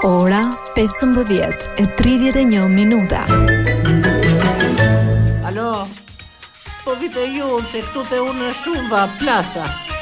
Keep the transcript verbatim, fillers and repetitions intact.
Ora pesëmbëdhjetë e tridhjetë e një minuta. Alo, po vite ju se këtu te unë shumë va plasa.